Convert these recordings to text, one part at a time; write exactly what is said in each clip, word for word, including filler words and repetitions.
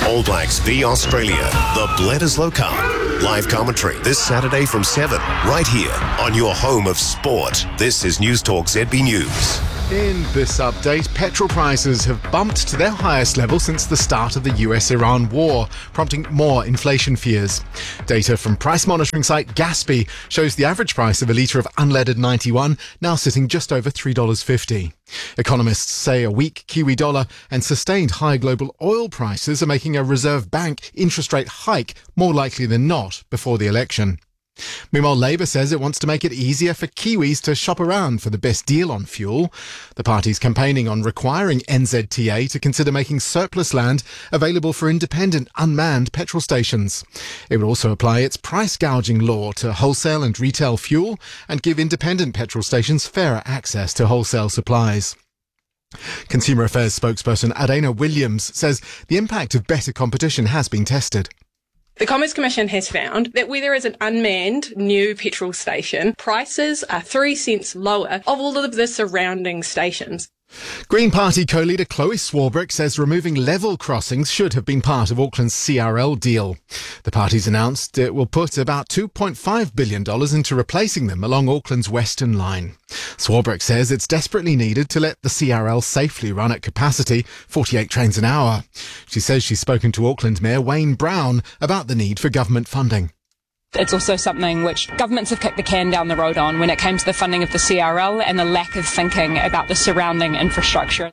All Blacks v Australia. The Bledisloe Cup. Live commentary this Saturday from seven, right here on your home of sport. This is News Talk Z B News. In this update, petrol prices have bumped to their highest level since the start of the U S Iran war, prompting more inflation fears. Data from price monitoring site Gaspy shows the average price of a litre of unleaded ninety-one now sitting just over three dollars fifty. Economists say a weak Kiwi dollar and sustained high global oil prices are making a Reserve Bank interest rate hike more likely than not before the election. Meanwhile, Labour says it wants to make it easier for Kiwis to shop around for the best deal on fuel. The party's campaigning on requiring N Z T A to consider making surplus land available for independent unmanned petrol stations. It would also apply its price gouging law to wholesale and retail fuel and give independent petrol stations fairer access to wholesale supplies. Consumer Affairs spokesperson Adena Williams says the impact of better competition has been tested. The Commerce Commission has found that where there is an unmanned new petrol station, prices are three cents lower of all of the surrounding stations. Green Party co-leader Chloe Swarbrick says removing level crossings should have been part of Auckland's C R L deal. The party's announced it will put about two point five billion dollars into replacing them along Auckland's Western Line. Swarbrick says it's desperately needed to let the C R L safely run at capacity, forty-eight trains an hour. She says she's spoken to Auckland Mayor Wayne Brown about the need for government funding. It's also something which governments have kicked the can down the road on when it came to the funding of the C R L and the lack of thinking about the surrounding infrastructure.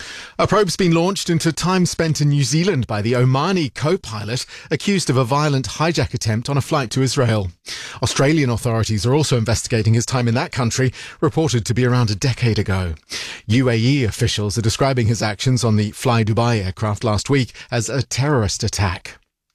A probe's been launched into time spent in New Zealand by the Omani co-pilot accused of a violent hijack attempt on a flight to Israel. Australian authorities are also investigating his time in that country, reported to be around a decade ago. U A E officials are describing his actions on the Fly Dubai aircraft last week as a terrorist attack.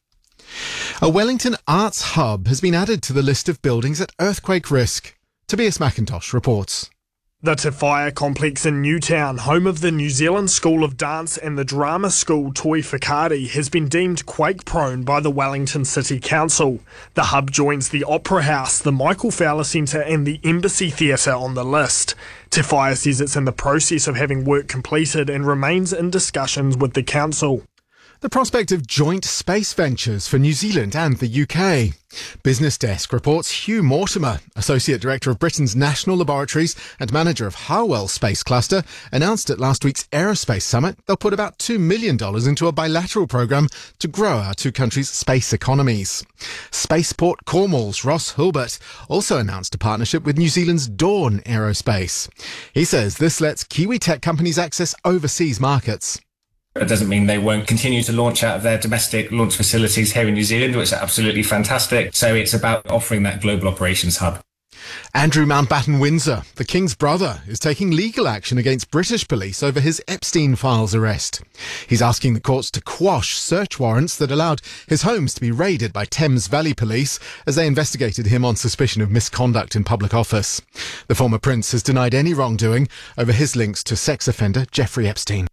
A Wellington arts hub has been added to the list of buildings at earthquake risk. Tobias McIntosh reports. The Te Whaya complex in Newtown, home of the New Zealand School of Dance and the drama school Toi Whakaari, has been deemed quake-prone by the Wellington City Council. The hub joins the Opera House, the Michael Fowler Centre and the Embassy Theatre on the list. Te Whaya says it's in the process of having work completed and remains in discussions with the council. The prospect of joint space ventures for New Zealand and the U K. Business Desk reports Hugh Mortimer, Associate Director of Britain's National Laboratories and Manager of Harwell Space Cluster, announced at last week's Aerospace Summit they'll put about two million dollars into a bilateral programme to grow our two countries' space economies. Spaceport Cornwall's Ross Hulbert also announced a partnership with New Zealand's Dawn Aerospace. He says this lets Kiwi tech companies access overseas markets. It doesn't mean they won't continue to launch out of their domestic launch facilities here in New Zealand, which are absolutely fantastic. So it's about offering that global operations hub. Andrew Mountbatten Windsor, the King's brother, is taking legal action against British police over his Epstein Files arrest. He's asking the courts to quash search warrants that allowed his homes to be raided by Thames Valley Police as they investigated him on suspicion of misconduct in public office. The former prince has denied any wrongdoing over his links to sex offender Jeffrey Epstein.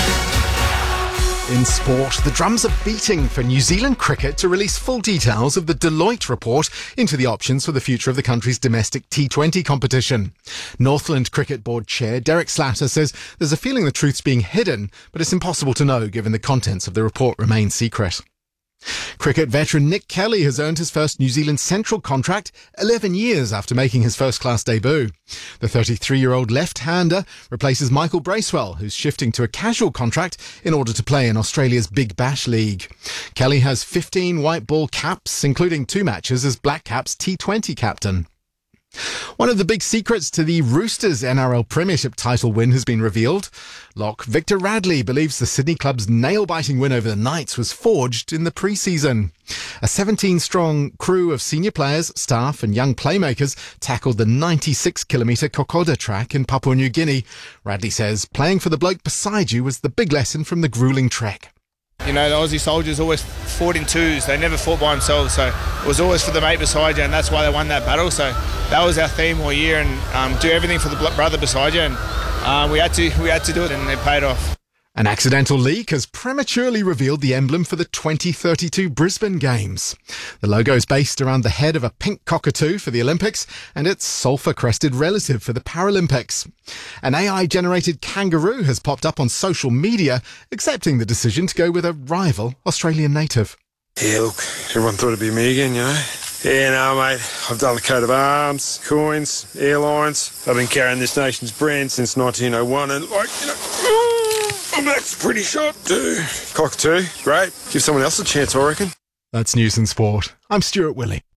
In sport, the drums are beating for New Zealand cricket to release full details of the Deloitte report into the options for the future of the country's domestic T twenty competition. Northland Cricket Board Chair Derek Slatter says there's a feeling the truth's being hidden, but it's impossible to know given the contents of the report remain secret. Cricket veteran Nick Kelly has earned his first New Zealand Central contract eleven years after making his first-class debut. The thirty-three-year-old left-hander replaces Michael Bracewell, who's shifting to a casual contract in order to play in Australia's Big Bash League. Kelly has fifteen white ball caps, including two matches as Black Caps T twenty captain. One of the big secrets to the Roosters N R L Premiership title win has been revealed. Lock Victor Radley believes the Sydney club's nail-biting win over the Knights was forged in the pre-season. A seventeen-strong crew of senior players, staff and young playmakers tackled the ninety-six kilometre Kokoda track in Papua New Guinea. Radley says playing for the bloke beside you was the big lesson from the gruelling trek. You know, the Aussie soldiers always fought in twos. They never fought by themselves, so it was always for the mate beside you, and that's why they won that battle. So that was our theme all year, and um, do everything for the brother beside you, and uh, we had to we had to do it, and it paid off. An accidental leak has prematurely revealed the emblem for the twenty thirty-two Brisbane Games. The logo is based around the head of a pink cockatoo for the Olympics and its sulphur-crested relative for the Paralympics. An A I-generated kangaroo has popped up on social media, accepting the decision to go with a rival Australian native. Yeah, look, everyone thought it'd be me again, you know. Yeah, no, mate. I've done the coat of arms, coins, airlines. I've been carrying this nation's brand since nineteen oh one, and, like, you know, and that's pretty shot too. Cockatoo, great. Give someone else a chance, I reckon. That's News and Sport. I'm Stuart Willie.